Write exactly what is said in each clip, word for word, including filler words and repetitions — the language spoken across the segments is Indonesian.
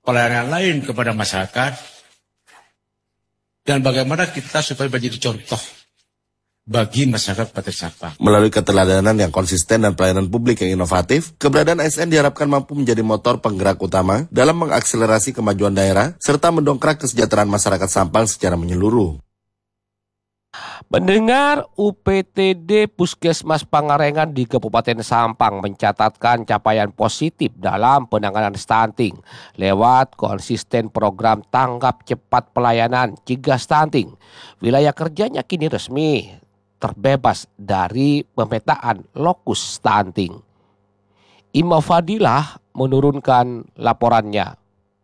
pelayanan lain kepada masyarakat, dan bagaimana kita supaya menjadi contoh bagi masyarakat Kabupaten Sampang. Melalui keteladanan yang konsisten dan pelayanan publik yang inovatif, keberadaan A S N diharapkan mampu menjadi motor penggerak utama dalam mengakselerasi kemajuan daerah serta mendongkrak kesejahteraan masyarakat Sampang secara menyeluruh. Mendengar U P T D Puskesmas Pangarengan di Kabupaten Sampang mencatatkan capaian positif dalam penanganan stunting lewat konsisten program tanggap cepat pelayanan cegah stunting. Wilayah kerjanya kini resmi terbebas dari pemetaan lokus stunting. Ima Fadilah menurunkan laporannya.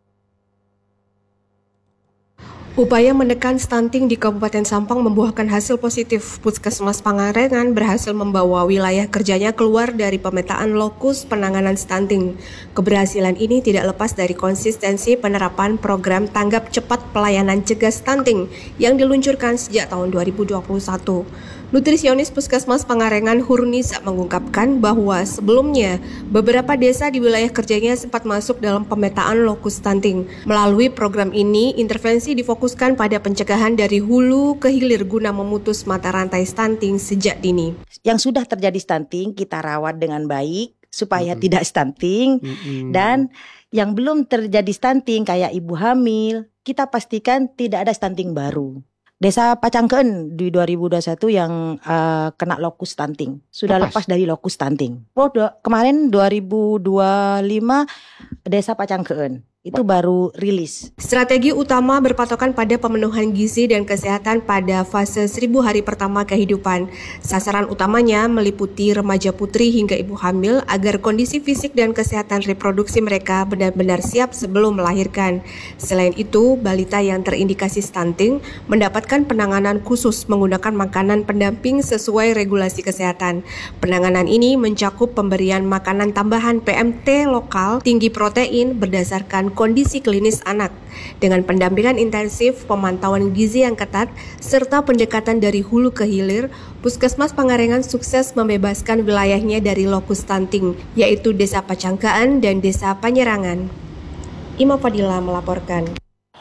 Upaya menekan stunting di Kabupaten Sampang membuahkan hasil positif. Puskesmas Pangarengan berhasil membawa wilayah kerjanya keluar dari pemetaan lokus penanganan stunting. Keberhasilan ini tidak lepas dari konsistensi penerapan program tanggap cepat pelayanan cegah stunting yang diluncurkan sejak tahun dua ribu dua puluh satu. Nutrisionis Puskesmas Pangarengan Hurnisa mengungkapkan bahwa sebelumnya beberapa desa di wilayah kerjanya sempat masuk dalam pemetaan lokus stunting. Melalui program ini, intervensi difokuskan pada pencegahan dari hulu ke hilir guna memutus mata rantai stunting sejak dini. Yang sudah terjadi stunting kita rawat dengan baik supaya mm-hmm. tidak stunting, mm-hmm. dan yang belum terjadi stunting kayak ibu hamil, kita pastikan tidak ada stunting baru. Desa Pacangkeen di dua ribu dua puluh satu yang uh, kena lokus stunting. Sudah lepas, lepas dari lokus stunting. Oh, do, kemarin dua ribu dua puluh lima Desa Pacangkeen itu baru rilis. Strategi utama berpatokan pada pemenuhan gizi dan kesehatan pada fase seribu hari pertama kehidupan. Sasaran utamanya meliputi remaja putri hingga ibu hamil agar kondisi fisik dan kesehatan reproduksi mereka benar-benar siap sebelum melahirkan. Selain itu, balita yang terindikasi stunting mendapatkan penanganan khusus menggunakan makanan pendamping sesuai regulasi kesehatan. Penanganan ini mencakup pemberian makanan tambahan P M T lokal tinggi protein berdasarkan kondisi klinis anak, dengan pendampingan intensif, pemantauan gizi yang ketat, serta pendekatan dari hulu ke hilir. Puskesmas Pangarengan sukses membebaskan wilayahnya dari lokus stunting, yaitu Desa Pacangkeen dan Desa Panyerangan. Ima Fadila melaporkan.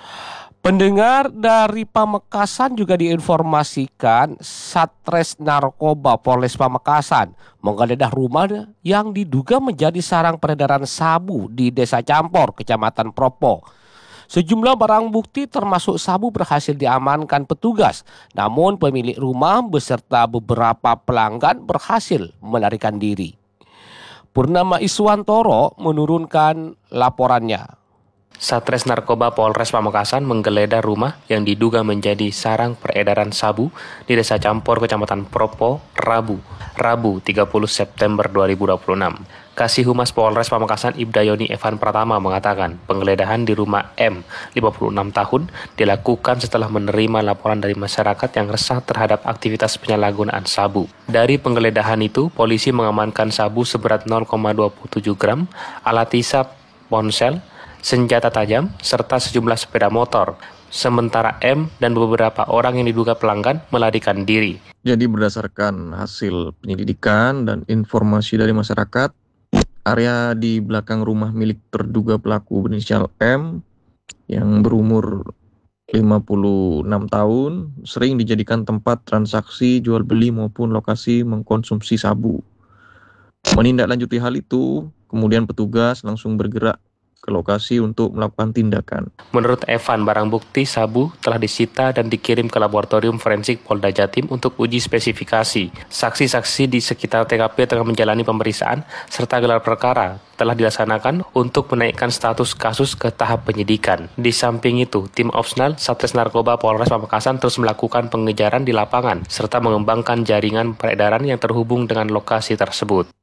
Pendengar dari Pamekasan juga diinformasikan Satres Narkoba Polres Pamekasan menggeledah rumah yang diduga menjadi sarang peredaran sabu di Desa Campor, Kecamatan Propo. Sejumlah barang bukti termasuk sabu berhasil diamankan petugas, namun pemilik rumah beserta beberapa pelanggan berhasil melarikan diri. Purnama Iswantoro menurunkan laporannya. Satres Narkoba Polres Pamekasan menggeledah rumah yang diduga menjadi sarang peredaran sabu di Desa Campor, Kecamatan Propo, Rabu, Rabu tiga puluh September dua ribu dua puluh enam. Kasih Humas Polres Pamekasan Ibdayoni Evan Pratama mengatakan penggeledahan di rumah M, lima puluh enam tahun, dilakukan setelah menerima laporan dari masyarakat yang resah terhadap aktivitas penyalahgunaan sabu. Dari penggeledahan itu, polisi mengamankan sabu seberat nol koma dua tujuh gram, alat hisap, ponsel, senjata tajam, serta sejumlah sepeda motor. Sementara M dan beberapa orang yang diduga pelanggan melarikan diri. Jadi berdasarkan hasil penyelidikan dan informasi dari masyarakat, area di belakang rumah milik terduga pelaku berinisial M yang berumur lima puluh enam tahun sering dijadikan tempat transaksi jual beli maupun lokasi mengkonsumsi sabu. Menindaklanjuti hal itu, kemudian petugas langsung bergerak ke lokasi untuk melakukan tindakan. Menurut Evan, barang bukti sabu telah disita dan dikirim ke laboratorium forensik Polda Jatim untuk uji spesifikasi. Saksi-saksi di sekitar T K P tengah menjalani pemeriksaan serta gelar perkara telah dilaksanakan untuk menaikkan status kasus ke tahap penyidikan. Di samping itu, tim Opsnal Satres Narkoba Polres Pamekasan terus melakukan pengejaran di lapangan serta mengembangkan jaringan peredaran yang terhubung dengan lokasi tersebut.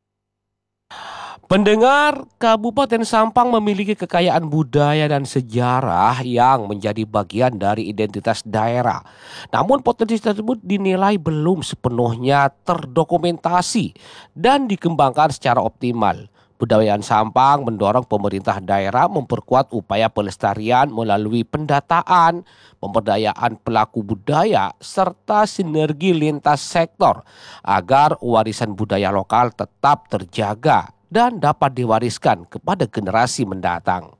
Pendengar, Kabupaten Sampang memiliki kekayaan budaya dan sejarah yang menjadi bagian dari identitas daerah. Namun potensi tersebut dinilai belum sepenuhnya terdokumentasi dan dikembangkan secara optimal. Budayaan Sampang mendorong pemerintah daerah memperkuat upaya pelestarian melalui pendataan, pemberdayaan pelaku budaya, serta sinergi lintas sektor agar warisan budaya lokal tetap terjaga dan dapat diwariskan kepada generasi mendatang.